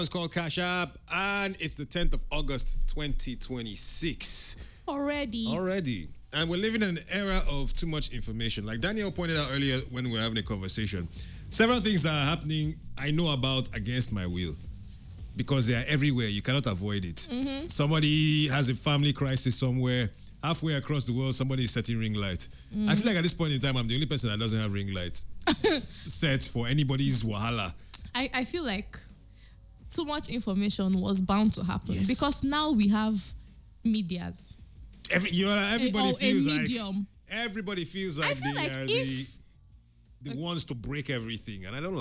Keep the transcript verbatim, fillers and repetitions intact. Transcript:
It's called Cash App, and it's the tenth of August, twenty twenty-six. Already. Already. And we're living in an era of too much information. Like Daniel pointed out earlier when we were having a conversation, several things that are happening I know about against my will because they are everywhere. You cannot avoid it. Mm-hmm. Somebody has a family crisis somewhere. Halfway across the world, somebody is setting ring light. Mm-hmm. I feel like at this point in time, I'm the only person that doesn't have ring lights set for anybody's wahala. I, I feel like too much information was bound to happen Yes. because now we have medias. Every, you know, everybody a, feels a like medium. everybody feels like I feel they like are if the, the ones to break everything, and I don't know.